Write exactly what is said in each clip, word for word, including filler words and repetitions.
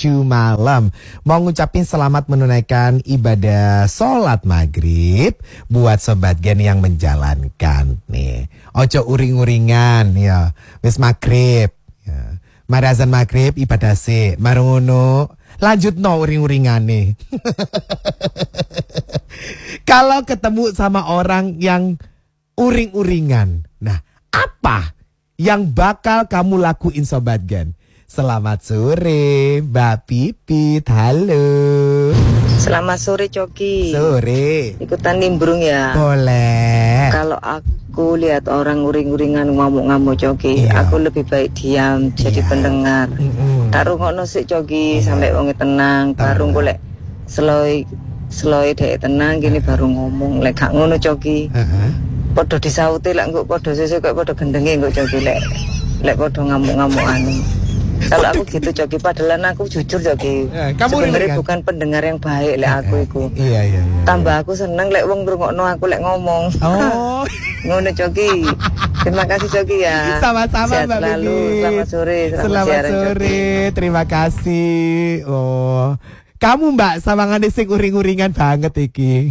tujuh malam. Mau ngucapin selamat menunaikan ibadah sholat maghrib buat Sobat Gen yang menjalankan. Nih, ojo uring-uringan ya. Wis maghrib ya. Mari azan maghrib ibadah sih. Marungono lanjut no uring-uringan nih. Kalau ketemu sama orang yang uring-uringan, nah apa yang bakal kamu lakuin Sobat Gen? Selamat sore Mbak Pipit, halo. Selamat sore Coki. Sore. Ikutan nimbrung ya? Boleh. Kalau aku lihat orang uring-uringan ngamuk-ngamuk Coki, iya. Aku lebih baik diam, iya. Jadi pendengar. Mm-hmm. Taruh ngono sik Coki, iya. Sampai wonge tenang, baru golek seloi seloi dek tenang gini uh-huh. Baru ngomong. Lek gak ngono Coki. Uh-huh. Podo disauti lek engko podo sesuk kok podo gendenge engko Coki lek lek podo ngamuk-ngamukan. Kalau aku gitu Coki, padahal aku jujur Coki. Ya, sebenarnya kan? Bukan pendengar yang baik lek aku iku. Iya iya iya. Tambah aku seneng lek wong ngrungokno aku lek ngomong. Oh. Ngono Coki. Terima kasih Coki ya. Sama-sama Mbak Lalu selamat sore, selamat, selamat siaran, sore. Coki. Terima kasih. Oh. Kamu Mbak sawangane sing uring-uringan banget iki.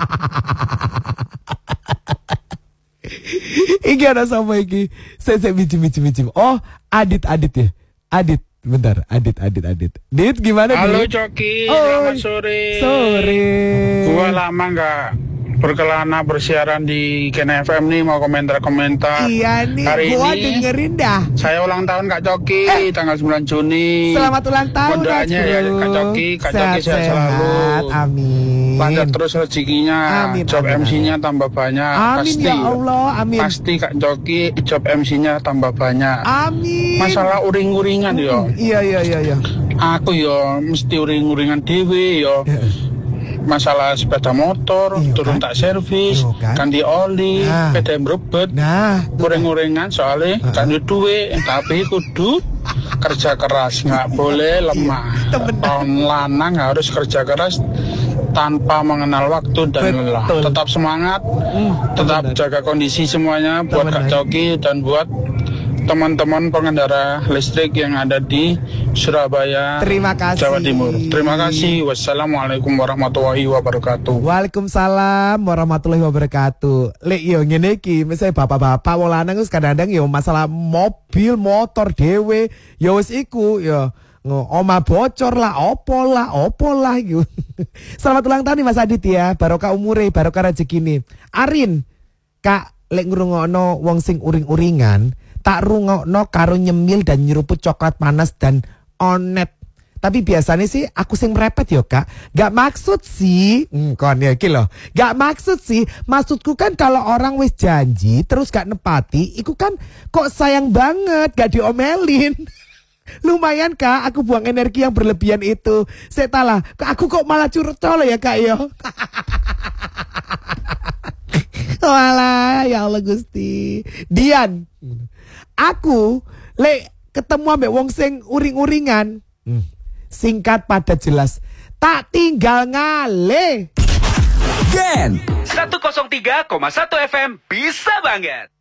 Iki ada sama iki. Saya saya biji biji biji. Oh, Adit Adit ya. Adit, bentar. Adit Adit Adit. Dit gimana? Halo Dit? Coki, oh, selamat sore. Sore. Gua lama nggak berkelana bersiaran di Kena F M nih, mau komentar-komentar. Iya nih, hari gua ini dengerin dah. Saya ulang tahun Kak Coki, eh. tanggal sembilan Juni. Selamat ulang tahun Kak Doanya ya Kak Coki, Kak Coki sehat selalu. Amin. Lancar terus rezekinya, amin, job amin, M C-nya tambah banyak. Amin pasti, ya Allah, amin. Pasti Kak Coki job M C-nya tambah banyak. Amin. Masalah uring-uringan hmm, yo. Iya iya iya iya. Aku yo mesti uring-uringan dewe yo. Masalah sepeda motor, iyo, turun kan? Tak servis, iyo, kan? Ganti oli, nah. Sepeda merebet, nah, uring-uringan soalnya uh-huh. Kan duwe, tapi kudu kerja keras, nggak boleh lemah. Tahun lanang harus kerja keras tanpa mengenal waktu dan lelah. Tetap semangat, hmm, tetap benar. Jaga kondisi semuanya buat Kak Coki dan buat teman-teman pengendara listrik yang ada di Surabaya, terima kasih. Jawa Timur. Terima kasih. Wassalamualaikum warahmatullahi wabarakatuh. Waalaikumsalam warahmatullahi wabarakatuh. Lek yo ngene iki, misale bapak-bapak wong lanang wis kadang-kadang yo masalah mobil, motor dhewe, yo wis iku yo oma bocor lah, opo lah, opo lah gitu. Selamat ulang tahun nih Mas Adit ya. Barokah umure, barokah rezekine. Arin, Kak, lek ngrungokno wong sing uring-uringan, tak rungokno karo nyemil dan nyeruput coklat panas dan onet. Tapi biasanya sih aku sing merepet yo Kak. Gak maksud sih, hmm, kon ya iki lho. Gak maksud sih, maksudku kan kalau orang wis janji terus gak nepati, iku kan kok sayang banget gak diomelin. Lumayan Kak, aku buang energi yang berlebihan itu. Saya talah, aku kok malah curut colo ya Kak yo. Walah, ya Allah Gusti. Dian, aku lek ketemu ambek wong sing uring-uringan, hmm, singkat padat jelas, tak tinggal ngale. Gen seratus tiga koma satu F M bisa banget.